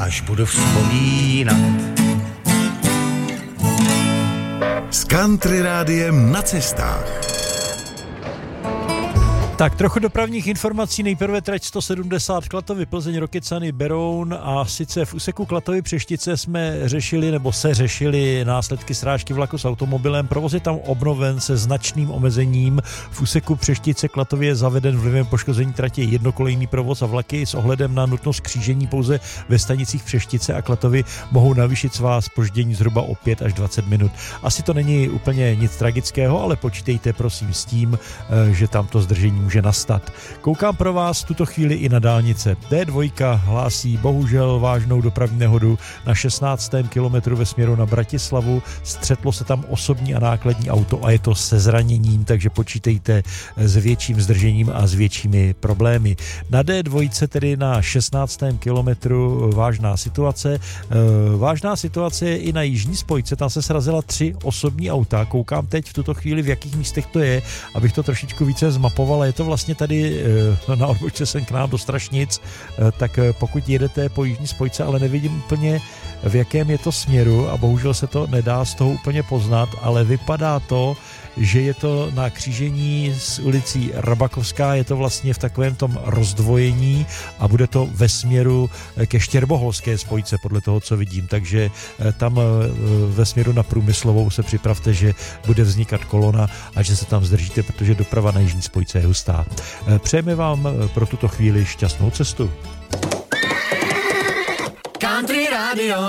až budu vzpomínat. S Country Rádiem na cestách. Tak trochu dopravních informací, nejprve trať 170 Klatovy, Plzeň, Rokycany, Beroun a sice v úseku Klatovy Přeštice jsme řešili následky srážky vlaku s automobilem. Provoz je tam obnoven se značným omezením. V úseku Přeštice Klatovy je zaveden vlivem poškození tratě jednokolejný provoz a vlaky s ohledem na nutnost křížení pouze ve stanicích Přeštice a Klatovy mohou navýšit svá zpoždění zhruba o 5 až 20 minut. Asi to není úplně nic tragického, ale počítejte prosím s tím, že tam to zdržení může nastat. Koukám pro vás v tuto chvíli i na dálnice. D2 hlásí bohužel vážnou dopravní nehodu na 16. kilometru ve směru na Bratislavu. Střetlo se tam osobní a nákladní auto a je to se zraněním, takže počítejte s větším zdržením a s většími problémy. Na D2 tedy na 16. kilometru vážná situace. Vážná situace je i na jižní spojce, tam se srazila 3 osobní auta. Koukám teď v tuto chvíli, v jakých místech to je, abych to trošičku více zmapoval. Je to vlastně tady na odbočce sem k nám do Strašnic, tak pokud jedete po jižní spojce, ale nevidím úplně, v jakém je to směru a bohužel se to nedá z toho úplně poznat, ale vypadá to, že je to na křížení s ulicí Rabakovská, je to vlastně v takovém tom rozdvojení a bude to ve směru ke Štěrboholské spojce, podle toho, co vidím, takže tam ve směru na Průmyslovou se připravte, že bude vznikat kolona a že se tam zdržíte, protože doprava na jižní spojce je hustá. Přejeme vám pro tuto chvíli šťastnou cestu. Country Radio.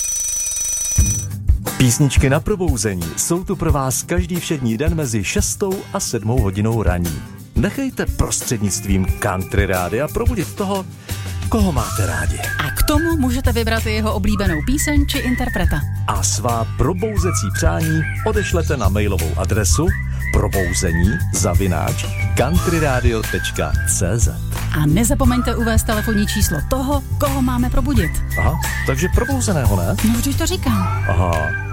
Písničky na probouzení jsou tu pro vás každý všední den mezi 6 a 7 hodinou raní. Nechejte prostřednictvím Country Rádia probudit toho, koho máte rádi. A k tomu můžete vybrat i jeho oblíbenou píseň či interpreta. A svá probouzecí přání odešlete na mailovou adresu probouzení@countryradio.cz. A nezapomeňte uvést telefonní číslo toho, koho máme probudit. Aha, takže probouzeného, ne? No, vždyť to říkám. Aha.